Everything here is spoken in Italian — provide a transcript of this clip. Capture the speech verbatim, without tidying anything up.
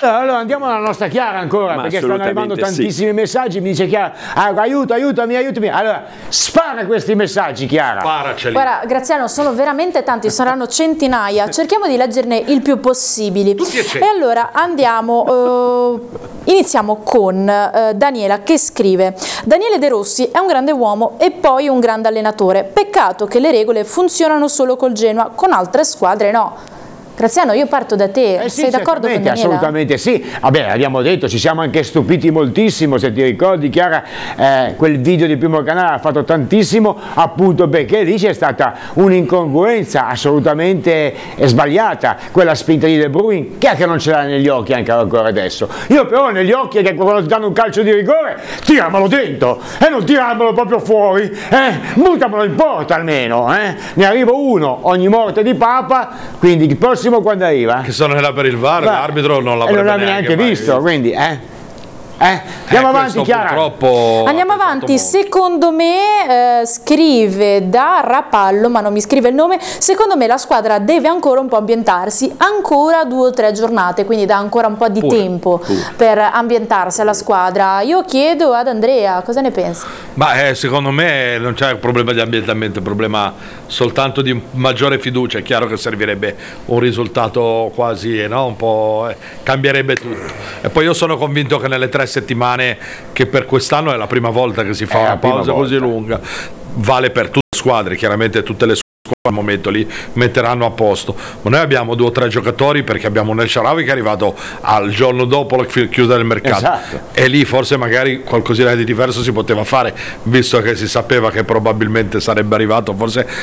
Allora andiamo alla nostra Chiara ancora, Ma perché stanno arrivando tantissimi sì. messaggi. Mi dice Chiara, ah, aiuto, aiutami, aiutami. Allora, spara questi messaggi, Chiara. Sparaceli. Guarda, Graziano, sono veramente tanti, saranno centinaia. Cerchiamo di leggerne il più possibili. Tutti e cento. E allora andiamo, eh, iniziamo con eh, Daniela che scrive: Daniele De Rossi è un grande uomo e poi un grande allenatore. Peccato che le regole funzionano solo col Genoa, con altre squadre no. Graziano, io parto da te, Eh sì, sei d'accordo con Daniela? Assolutamente sì. Vabbè, abbiamo detto, ci siamo anche stupiti moltissimo, se ti ricordi Chiara, eh, quel video di Primo Canale ha fatto tantissimo, appunto perché lì c'è stata un'incongruenza assolutamente sbagliata, quella spinta di De Bruyne, che anche non ce l'ha negli occhi anche ancora adesso. Io però negli occhi è che quando ti danno un calcio di rigore, tiramelo dentro e non tiramelo proprio fuori, eh? Buttamelo in porta almeno, eh? Ne arriva uno ogni morte di Papa, quindi il prossimo quando arriva? Che sono là per il V A R, Beh, l'arbitro non l'avrebbe non l'aveva neanche, neanche visto, quindi eh. Eh, andiamo eh, avanti, Chiara. Andiamo avanti. Secondo me, eh, scrive da Rapallo, ma non mi scrive il nome. Secondo me la squadra deve ancora un po' ambientarsi, ancora due o tre giornate, quindi dà ancora un po' di pure, tempo pure. per ambientarsi alla squadra. Io chiedo ad Andrea, cosa ne pensi? Ma eh, secondo me non c'è un problema di ambientamento, è un problema soltanto di maggiore fiducia. È chiaro che servirebbe un risultato quasi, no? Un po' eh, cambierebbe tutto. E poi io sono convinto che nelle tre settimane, che per quest'anno è la prima volta che si fa è una pausa così lunga, vale per tutte le squadre, chiaramente tutte le squadre al momento lì metteranno a posto, ma noi abbiamo due o tre giocatori, perché abbiamo un El Shaarawy che è arrivato al giorno dopo la chiusura del mercato, esatto. E lì forse magari qualcosina di diverso si poteva fare, visto che si sapeva che probabilmente sarebbe arrivato, forse